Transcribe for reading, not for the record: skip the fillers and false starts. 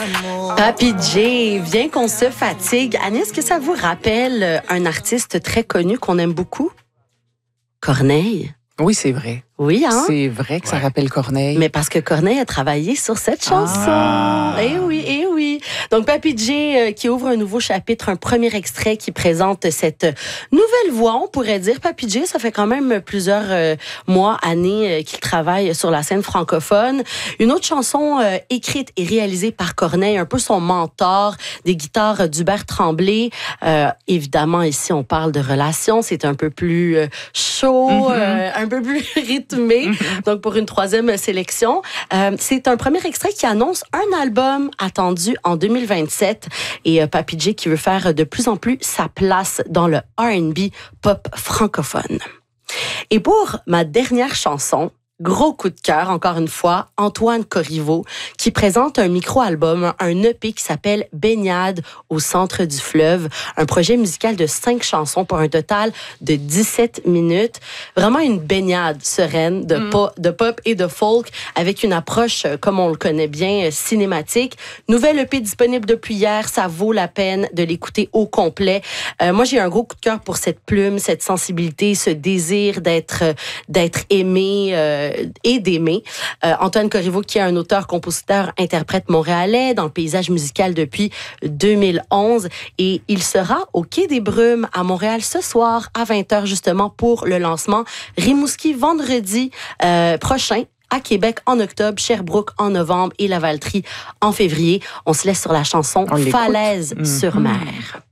Papi J, bien qu'on se fatigue. Annie, est-ce que ça vous rappelle un artiste très connu qu'on aime beaucoup? Corneille. Oui, c'est vrai. Oui, hein? C'est vrai que ça rappelle Corneille. Mais parce que Corneille a travaillé sur cette chanson. Eh oui, eh oui. Donc, Papi J qui ouvre un nouveau chapitre, un premier extrait qui présente cette nouvelle voix, on pourrait dire. Papi J, ça fait quand même plusieurs mois, années qu'il travaille sur la scène francophone. Une autre chanson écrite et réalisée par Corneille, un peu son mentor, des guitares d'Hubert Tremblay. Évidemment, ici, on parle de relations. C'est un peu plus chaud, un peu plus rythmé. Donc, pour une troisième sélection, c'est un premier extrait qui annonce un album attendu en 2027 et Papi J qui veut faire de plus en plus sa place dans le R&B pop francophone. Et pour ma dernière chanson, gros coup de cœur, encore une fois, Antoine Corriveau, qui présente un micro-album, un EP qui s'appelle Baignade au centre du fleuve, un projet musical de 5 chansons pour un total de 17 minutes. Vraiment une baignade sereine de pop et de folk avec une approche, comme on le connaît bien, cinématique. Nouvelle EP disponible depuis hier, ça vaut la peine de l'écouter au complet. Moi, j'ai un gros coup de cœur pour cette plume, cette sensibilité, ce désir d'être aimé, et d'aimer. Antoine Corriveau, qui est un auteur, compositeur, interprète montréalais dans le paysage musical depuis 2011. Et il sera au Quai des Brumes à Montréal ce soir à 20h justement pour le lancement. Rimouski vendredi prochain. À Québec en octobre, Sherbrooke en novembre et Lavaltrie en février. On se laisse sur la chanson Falaise sur mer.